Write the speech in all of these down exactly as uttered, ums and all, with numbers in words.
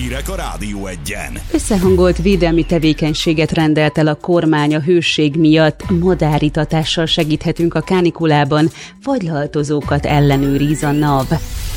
Hírek a Rádió Egyen. Összehangolt védelmi tevékenységet rendelt el a kormány a hőség miatt. Madáritatással segíthetünk a kánikulában, fagylaltozókat ellenőriz a NAV.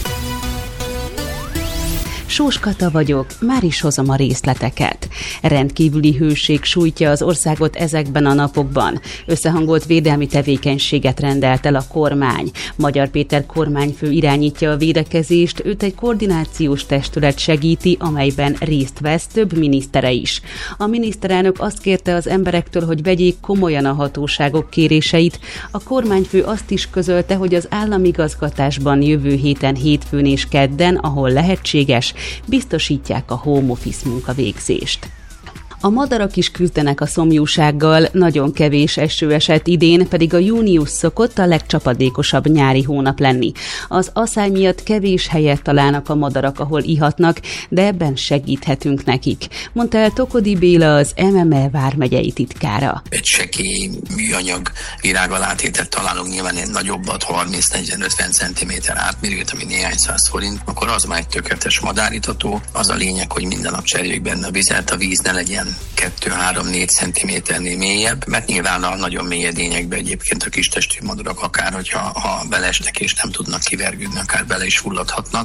Sós Kata vagyok, már is hozom a részleteket. Rendkívüli hőség sújtja az országot ezekben a napokban. Összehangolt védelmi tevékenységet rendelt el a kormány. Magyar Péter kormányfő irányítja a védekezést, őt egy koordinációs testület segíti, amelyben részt vesz több minisztere is. A miniszterelnök azt kérte az emberektől, hogy vegyék komolyan a hatóságok kéréseit. A kormányfő azt is közölte, hogy az államigazgatásban jövő héten hétfőn és kedden, ahol lehetséges, biztosítják a home office munkavégzést. A madarak is küzdenek a szomjúsággal, nagyon kevés eső esett idén, pedig a június szokott a legcsapadékosabb nyári hónap lenni. Az aszály miatt kevés helyet találnak a madarak, ahol ihatnak, de ebben segíthetünk nekik, mondta el Tokodi Béla, az em em e vármegyei titkára. Egy sekély műanyag virágalátétet találunk, nyilván egy nagyobbat, harminc-negyven-ötven centiméter átmérőt, ami néhány száz forint, akkor az már egy tökéletes madárítató. Az a lényeg, hogy minden nap cseréljük benne a vizet, a víz ne legyen kettő-három-négy centiméternél mélyebb, mert nyilván a nagyon mély edényekbe egyébként a kis testű madarak akár, hogyha ha beleestek és nem tudnak kivergődni, akár bele is fulladhatnak.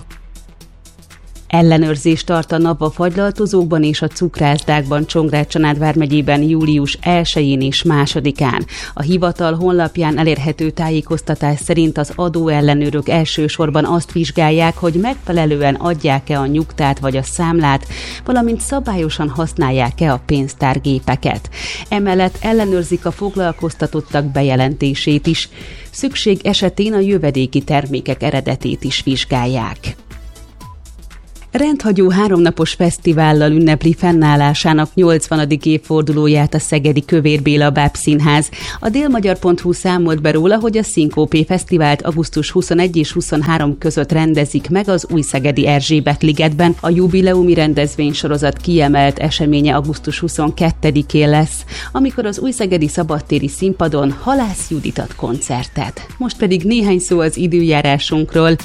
Ellenőrzést tart a NAV a fagylaltozókban és a cukrászdákban Csongrád-Csanád vármegyében július elsején és másodikán. A hivatal honlapján elérhető tájékoztatás szerint az adóellenőrök elsősorban azt vizsgálják, hogy megfelelően adják-e a nyugtát vagy a számlát, valamint szabályosan használják-e a pénztárgépeket. Emellett ellenőrzik a foglalkoztatottak bejelentését is. Szükség esetén a jövedéki termékek eredetét is vizsgálják. Rendhagyó háromnapos fesztivállal ünnepli fennállásának nyolcvanadik évfordulóját a szegedi Kövér Béla Bábszínház. A délmagyar pont hu számolt be róla, hogy a Szinkópé Fesztivált augusztus huszonegyedike és huszonharmadika között rendezik meg az Újszegedi Erzsébet-ligetben. A jubileumi rendezvénysorozat kiemelt eseménye augusztus huszonkettedikén lesz, amikor az újszegedi szabadtéri színpadon Halász Judit ad koncertet. Most pedig néhány szó az időjárásunkról.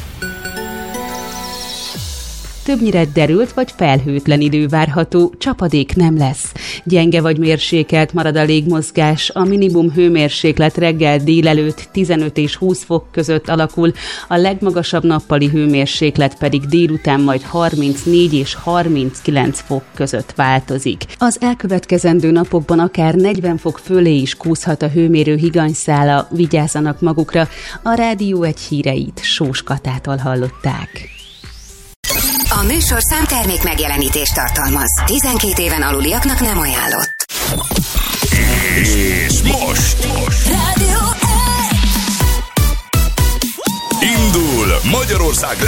Többnyire derült vagy felhőtlen idő várható, csapadék nem lesz. Gyenge vagy mérsékelt marad a légmozgás, a minimum hőmérséklet reggel délelőtt tizenöt és húsz fok között alakul, a legmagasabb nappali hőmérséklet pedig délután majd harmincnégy és harminckilenc fok között változik. Az elkövetkezendő napokban akár negyven fok fölé is kúszhat a hőmérő higanyszála, vigyázzanak magukra. A Rádió Egy híreit Sós Katától hallották. A műsorszám termék megjelenítést tartalmaz. tizenkét éven aluliaknak nem ajánlott. És most, most. Rádió Egy. Indul Magyarország